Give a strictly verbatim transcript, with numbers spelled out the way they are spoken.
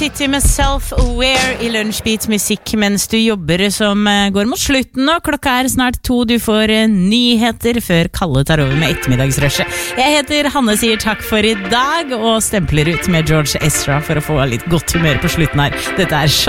Sitter med Self-Aware I Lunsjbeats musikk mens du jobber som går mot slutten nå. Klokka er snart to, du får nyheter før Kalle tar over med ettermiddagsrushet. Jeg heter Hanne, sier takk for I dag og stempler ut med George Ezra for å få litt godt humør på slutten her. Dette er